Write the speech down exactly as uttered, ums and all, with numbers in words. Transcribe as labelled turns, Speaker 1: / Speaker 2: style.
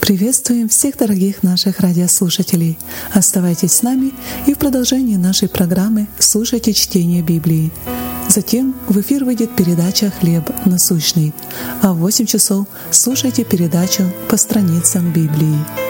Speaker 1: Приветствуем всех дорогих наших радиослушателей. Оставайтесь с нами и в продолжении нашей программы слушайте чтение Библии. Затем в эфир выйдет передача «Хлеб насущный», а в восемь часов слушайте передачу «По страницам Библии».